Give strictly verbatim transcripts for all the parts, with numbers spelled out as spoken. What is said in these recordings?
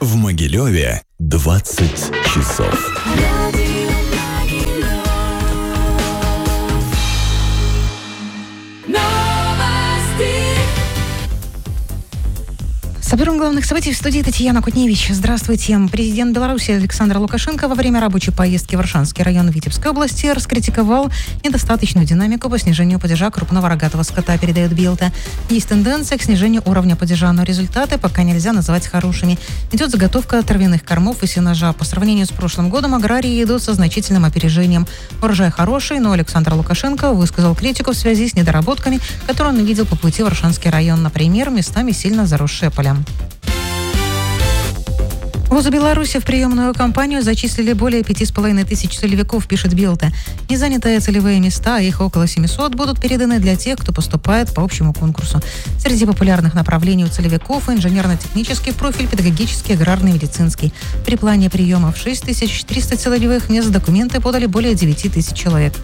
В Могилеве двадцать часов. С обзором главных событий в студии Татьяна Кутневич. Здравствуйте. Президент Беларуси Александр Лукашенко во время рабочей поездки в Аршанский район Витебской области раскритиковал недостаточную динамику по снижению падежа крупного рогатого скота, передает Белта. Есть тенденция к снижению уровня падежа, но результаты пока нельзя называть хорошими. Идет заготовка травяных кормов и сенажа. По сравнению с прошлым годом аграрии идут со значительным опережением. Урожай хороший, но Александр Лукашенко высказал критику в связи с недоработками, которые он увидел по пути в Аршанский район. Например, местами сильно заросшие поля. В ВУЗа Беларуси в приемную кампанию зачислили более пяти с половиной тысяч целевиков, пишет Белта. Незанятые целевые места, их около семисот, будут переданы для тех, кто поступает по общему конкурсу. Среди популярных направлений у целевиков инженерно-технический профиль, педагогический, аграрный, медицинский. При плане приема в шесть тысяч триста целевых мест документы подали более девяти тысяч человек.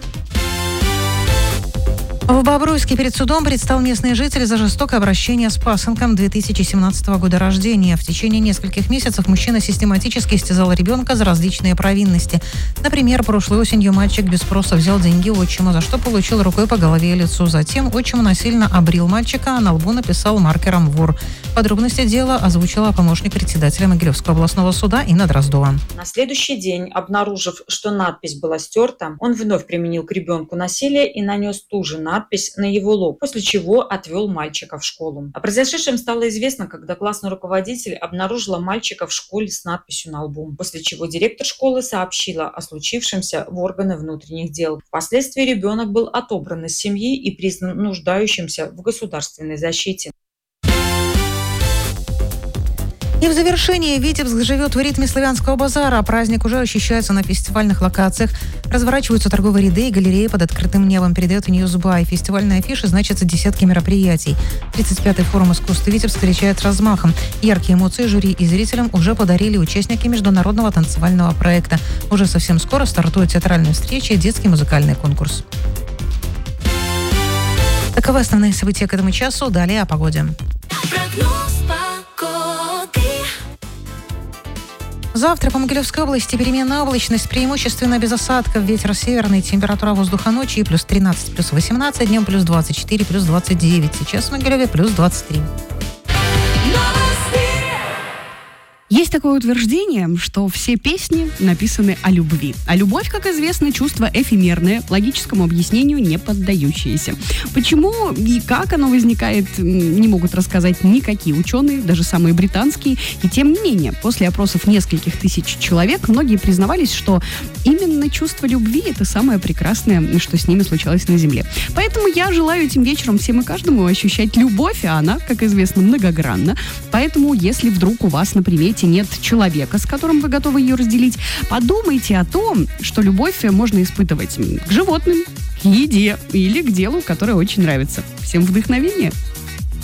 В Бобруйске перед судом предстал местный житель за жестокое обращение с пасынком две тысячи семнадцатого года рождения. В течение нескольких месяцев мужчина систематически истязал ребенка за различные провинности. Например, прошлой осенью мальчик без спроса взял деньги отчима, за что получил рукой по голове и лицу. Затем отчим насильно обрил мальчика, а на лбу написал маркером «вор». Подробности дела озвучила помощник председателя Могилевского областного суда Инна Дроздова. На следующий день, обнаружив, что надпись была стерта, он вновь применил к ребенку насилие и нанес ту же надпись на его лоб, после чего отвел мальчика в школу. О произошедшем стало известно, когда классный руководитель обнаружила мальчика в школе с надписью на лбу, после чего директор школы сообщила о случившемся в органы внутренних дел. Впоследствии ребенок был отобран из семьи и признан нуждающимся в государственной защите. И в завершении Витебск живет в ритме славянского базара. Праздник уже ощущается на фестивальных локациях. Разворачиваются торговые ряды и галереи под открытым небом, передает Ньюсбай. Фестивальные афиши значатся десятки мероприятий. тридцать пятый форум искусств Витебск встречает с размахом. Яркие эмоции жюри и зрителям уже подарили участники международного танцевального проекта. Уже совсем скоро стартует театральная встреча и детский музыкальный конкурс. Таковы основные события к этому часу. Далее о погоде. Завтра по Могилевской области переменная облачность, преимущественно без осадков, ветер северный, температура воздуха ночью плюс тринадцать, плюс восемнадцать, днем плюс двадцать четыре, плюс двадцать девять. Сейчас в Могилеве плюс двадцать три. Есть такое утверждение, что все песни написаны о любви. А любовь, как известно, чувство эфемерное, логическому объяснению не поддающееся. Почему и как оно возникает, не могут рассказать никакие ученые, даже самые британские. И тем не менее, после опросов нескольких тысяч человек, многие признавались, что именно чувство любви – это самое прекрасное, что с ними случалось на Земле. Поэтому я желаю этим вечером всем и каждому ощущать любовь, а она, как известно, многогранна. Поэтому, если вдруг у вас на примете нет человека, с которым вы готовы ее разделить, подумайте о том, что любовь можно испытывать к животным, к еде или к делу, которое очень нравится. Всем вдохновения!